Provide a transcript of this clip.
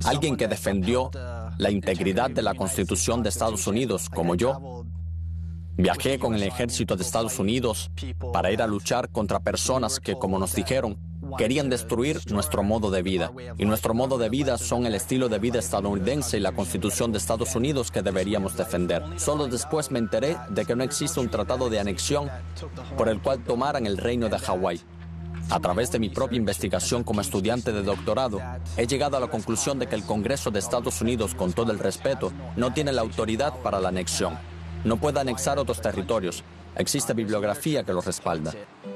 alguien que defendió la integridad de la Constitución de Estados Unidos, como yo. Viajé con el ejército de Estados Unidos para ir a luchar contra personas que, como nos dijeron, querían destruir nuestro modo de vida. Y nuestro modo de vida son el estilo de vida estadounidense y la Constitución de Estados Unidos que deberíamos defender. Solo después me enteré de que no existe un tratado de anexión por el cual tomaran el reino de Hawái. A través de mi propia investigación como estudiante de doctorado, he llegado a la conclusión de que el Congreso de Estados Unidos, con todo el respeto, no tiene la autoridad para la anexión. No puede anexar otros territorios. Existe bibliografía que lo respalda.